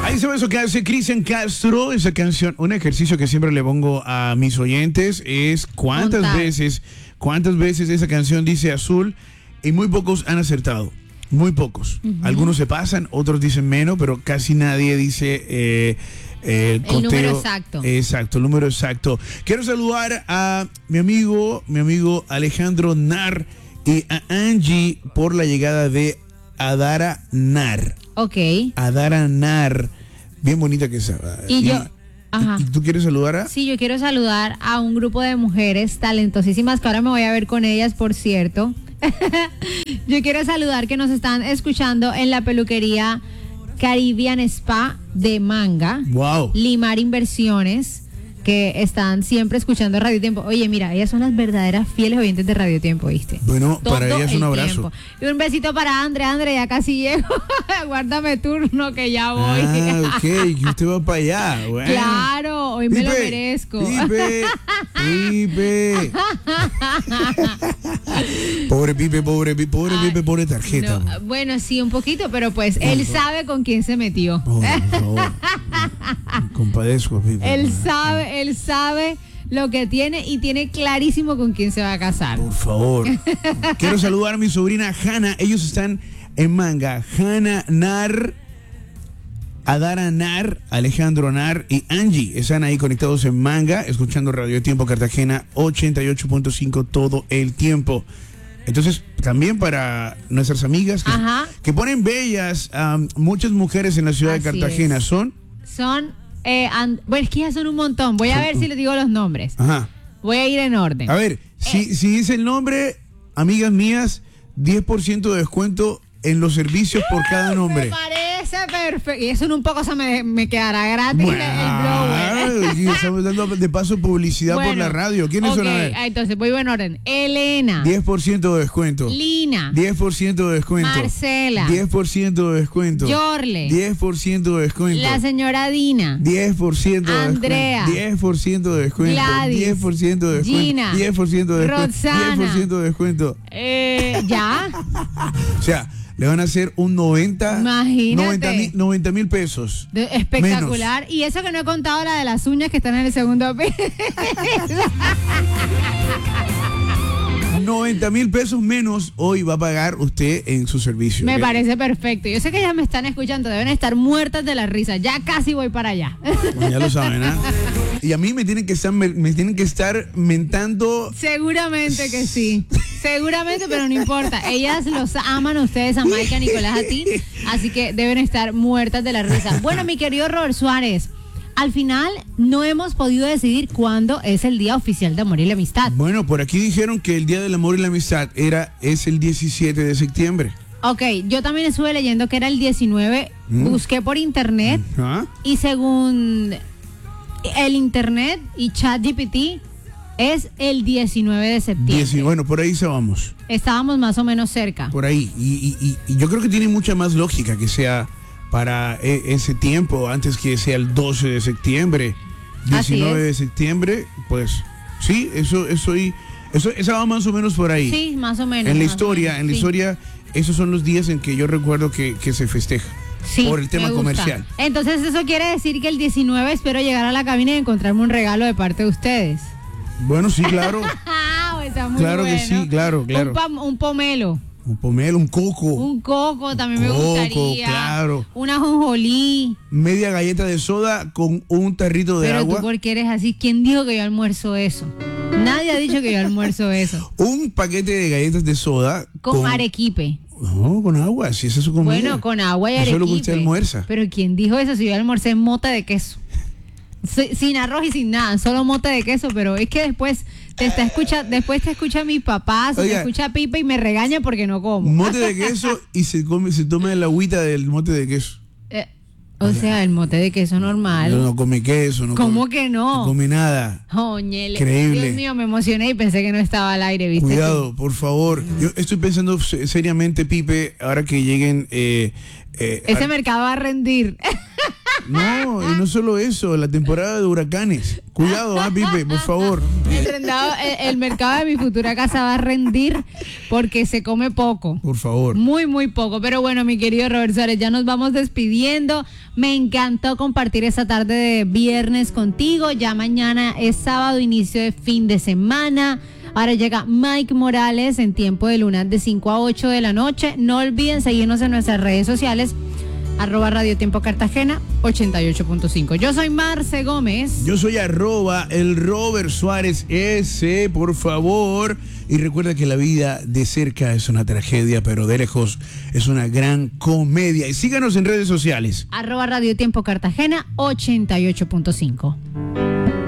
Ahí se ve eso que hace Cristian Castro, esa canción. Un ejercicio que siempre le pongo a mis oyentes es cuántas veces esa canción dice azul, y muy pocos han acertado. Muy pocos. Algunos se pasan, otros dicen menos, pero casi nadie dice el número exacto. Exacto, el número exacto. Quiero saludar a mi amigo Alejandro Nar y a Angie por la llegada de Adara Nar. Ok. Adara Nar, bien bonita que es. ¿Y tú quieres saludar a? Sí, yo quiero saludar a un grupo de mujeres talentosísimas que ahora me voy a ver con ellas, por cierto. Yo quiero saludar que nos están escuchando en la peluquería Caribbean Spa de Manga. Wow. Limar Inversiones, que están siempre escuchando Radio Tiempo. Oye, mira, ellas son las verdaderas fieles oyentes de Radio Tiempo, ¿viste? Bueno, todo para ellas un abrazo. Tiempo. Y un besito para Andre, ya casi llego. Guárdame turno que ya voy. Ok, que usted va para allá. Bueno. Claro, hoy me lo merezco. Pipe. Pobre Pipe, pobre tarjeta. No, bueno, sí, un poquito, pero pues él sabe con quién se metió. Por favor. Compadezco, Pipe. Él sabe lo que tiene y tiene clarísimo con quién se va a casar. Por favor. Quiero saludar a mi sobrina Hanna. Ellos están en Manga. Hanna Nar, Adara Nar, Alejandro Nar y Angie están ahí conectados en Manga, escuchando Radio Tiempo Cartagena 88.5 todo el tiempo. Entonces, también para nuestras amigas que ponen bellas a muchas mujeres en la ciudad de Cartagena, es. Son, bueno, es que ya son un montón. Voy a ver si les digo los nombres. Ajá. Voy a ir en orden. A ver, si dice el nombre, amigas mías, 10% de descuento en los servicios por cada nombre. Me parece perfecto. Y eso en un poco me quedará gratis el blower. Y estamos dando de paso publicidad por la radio. ¿Quiénes son? A ver. Entonces voy en orden. Elena. 10% de descuento. Lina. 10% de descuento. Marcela. 10% de descuento. Yorle. 10% de descuento. La señora Dina. 10% de Andrea. descuento. 10% de descuento. Gladys. 10% de descuento. Gina. 10% de descuento. Roxana. 10% de descuento. ¿Ya? O sea, le van a hacer un 90 mil pesos. Espectacular. Menos. Y eso que no he contado la de las uñas que están en el segundo piso. 90 mil pesos menos hoy va a pagar usted en su servicio. Me parece perfecto. Yo sé que ya me están escuchando, deben estar muertas de la risa. Ya casi voy para allá. Bueno, ya lo saben, ¿eh? Y a mí me tienen que estar mentando. Seguramente que sí. Seguramente, pero no importa. Ellas los aman a ustedes, a Maika, a Nicolás, a ti. Así que deben estar muertas de la risa. Bueno, mi querido Robert Suárez, al final no hemos podido decidir cuándo es el Día Oficial de Amor y la Amistad. Bueno, por aquí dijeron que el Día del Amor y la Amistad es el 17 de septiembre. Ok, yo también estuve leyendo que era el 19. Busqué por internet y según el internet y ChatGPT es el 19 de septiembre. Bueno, por ahí estábamos. Estábamos más o menos cerca. Por ahí. Y yo creo que tiene mucha más lógica que sea para ese tiempo, antes que sea el 12 de septiembre, 19 de septiembre, pues sí, eso va más o menos por ahí. Sí, más o menos. En la historia, esos son los días en que yo recuerdo que se festeja. Sí, por el tema comercial. Entonces eso quiere decir que el 19 espero llegar a la cabina y encontrarme un regalo de parte de ustedes. Bueno, sí, claro. Claro que sí, claro. Un pomelo. Un pomelo, un coco. Un coco también me gustaría. Claro. Una ajonjolí. Media galleta de soda con un tarrito de agua. Pero tú, ¿por qué eres así? ¿Quién dijo que yo almuerzo eso? Nadie ha dicho que yo almuerzo eso. Un paquete de galletas de soda. Con arequipe. No, con agua, si esa es su comida. Bueno, con agua y arequipe. Eso es lo que usted almuerza. Pero ¿quién dijo eso? Si yo almorcé mote de queso. Sin arroz y sin nada, solo mote de queso, pero es que después te escucha mi papá, te escucha Pipe y me regaña porque no como. Mote de queso y se toma el agüita del mote de queso. O sea, el mote de queso normal. No come queso. ¿Cómo que no? No come nada. Increíble. Dios mío, me emocioné y pensé que no estaba al aire, ¿viste? Cuidado, por favor. Yo estoy pensando seriamente, Pipe, ahora que lleguen... ese mercado va a rendir. No, y no solo eso, la temporada de huracanes. Cuidado, Pipe, por favor. El mercado de mi futura casa va a rendir porque se come poco. Por favor. Muy, muy poco. Pero bueno, mi querido Robert Suárez, ya nos vamos despidiendo. Me encantó compartir esta tarde de viernes contigo. Ya mañana es sábado, inicio de fin de semana. Ahora llega Mike Morales en Tiempo de Luna de 5 a 8 de la noche. No olviden seguirnos en nuestras redes sociales. @Radio Tiempo Cartagena 88.5. Yo soy Marce Gómez. Yo soy @el Robert Suárez S, por favor. Y recuerda que la vida de cerca es una tragedia, pero de lejos es una gran comedia. Y síganos en redes sociales. @Radio Tiempo Cartagena 88.5.